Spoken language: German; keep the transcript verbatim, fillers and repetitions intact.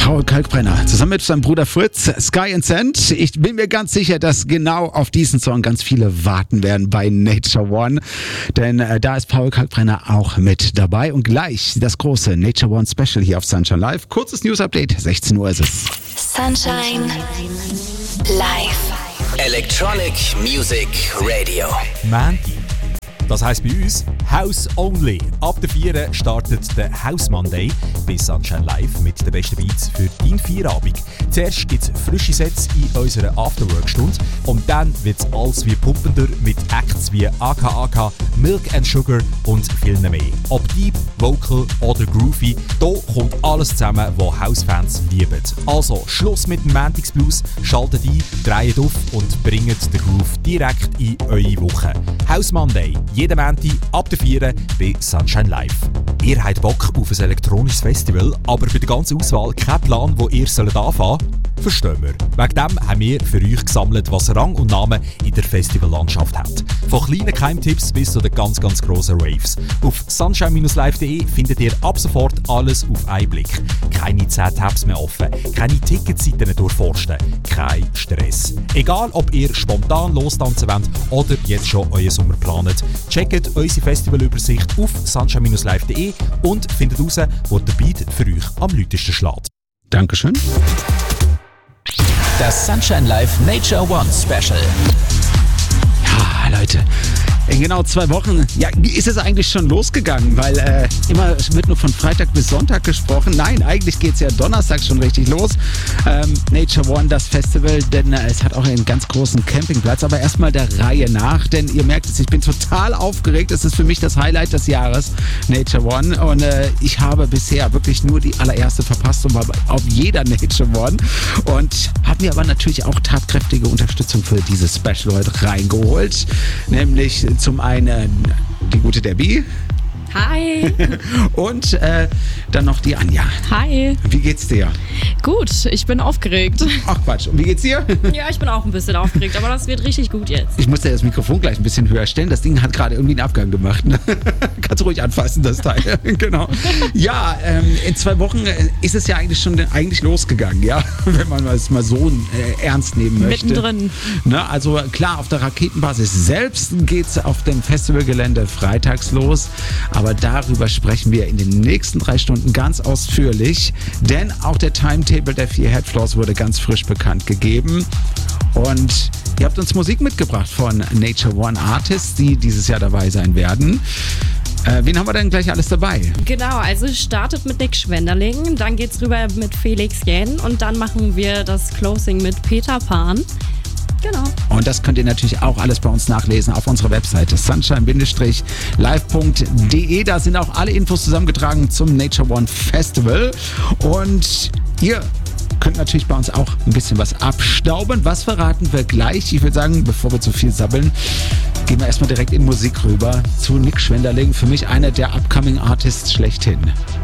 Paul Kalkbrenner zusammen mit seinem Bruder Fritz, Sky and Sand. Ich bin mir ganz sicher, dass genau auf diesen Song ganz viele warten werden bei Nature One. Denn äh, da ist Paul Kalkbrenner auch mit dabei. Und gleich das große Nature One Special hier auf Sunshine Live. Kurzes News-Update, sechzehn Uhr ist es. Sunshine Live. Electronic Music Radio. Mandy. Das heisst bei uns House Only. Ab der vier startet der House Monday bei Sunshine Live mit den besten Beats für deinen Feierabend. Zuerst gibt es frische Sets in unserer Afterwork-Stunde und dann wird es alles wie pumpender mit Acts wie A K A K, Milk and Sugar und viel mehr. Ob Deep, Vocal oder Groovy, hier kommt alles zusammen, was House-Fans lieben. Also Schluss mit dem Mantics Blues, schaltet ein, dreht auf und bringt den Groove direkt in eure Woche. House Monday, jeden Montag ab der vier bei Sunshine Live. Ihr habt Bock auf ein elektronisches Festival, aber bei der ganzen Auswahl kein Plan, wo ihr sollt anfangen? Verstehen wir. Wegen dem haben wir für euch gesammelt, was Rang und Namen in der Festivallandschaft hat. Von kleinen Geheimtipps bis zu den ganz, ganz grossen Raves. Auf sunshine live punkt de findet ihr ab sofort alles auf einen Blick. Keine zehn Tabs mehr offen, keine Ticketseiten durchforsten, kein Stress. Egal, ob ihr spontan lostanzen wollt oder jetzt schon euren Sommer planet, checkt unsere Festivalübersicht auf sunshine live punkt de und findet heraus, wo der Beat für euch am lautesten schlägt. Dankeschön. Das Sunshine Live Nature One Special. Ja, Leute. In genau zwei Wochen ja, ist es eigentlich schon losgegangen, weil äh, immer wird nur von Freitag bis Sonntag gesprochen. Nein, eigentlich geht es ja Donnerstag schon richtig los. Ähm, Nature One, das Festival, denn äh, es hat auch einen ganz großen Campingplatz. Aber erstmal der Reihe nach, denn ihr merkt es, ich bin total aufgeregt. Es ist für mich das Highlight des Jahres, Nature One. Und äh, ich habe bisher wirklich nur die allererste verpasst und war auf jeder Nature One. Und habe mir aber natürlich auch tatkräftige Unterstützung für dieses Special heute reingeholt. Nämlich zum einen die gute Debbie. Hi. Und äh, dann noch die Anja. Hi. Wie geht's dir? Gut, ich bin aufgeregt. Ach Quatsch, und wie geht's dir? Ja, ich bin auch ein bisschen aufgeregt, aber das wird richtig gut jetzt. Ich musste das Mikrofon gleich ein bisschen höher stellen. Das Ding hat gerade irgendwie einen Abgang gemacht. Ne? Kannst du ruhig anfassen, das Teil. Genau. Ja, ähm, in zwei Wochen ist es ja eigentlich schon eigentlich losgegangen, ja, wenn man es mal so äh, ernst nehmen möchte. Mittendrin. Ne? Also klar, auf der Raketenbasis selbst geht's auf dem Festivalgelände freitags los. Aber darüber sprechen wir in den nächsten drei Stunden ganz ausführlich, denn auch der Timetable der vier Headfloors wurde ganz frisch bekannt gegeben. Und ihr habt uns Musik mitgebracht von Nature One Artists, die dieses Jahr dabei sein werden. Äh, wen haben wir denn gleich alles dabei? Genau, also es startet mit Nick Schwenderling, dann geht's rüber mit Felix Jähn und dann machen wir das Closing mit Peter Pan. Genau. Und das könnt ihr natürlich auch alles bei uns nachlesen auf unserer Webseite sunshine live punkt de. Da sind auch alle Infos zusammengetragen zum Nature One Festival. Und ihr könnt natürlich bei uns auch ein bisschen was abstauben. Was verraten wir gleich? Ich würde sagen, bevor wir zu viel sabbeln, gehen wir erstmal direkt in Musik rüber zu Nick Schwenderling. Für mich einer der Upcoming Artists schlechthin.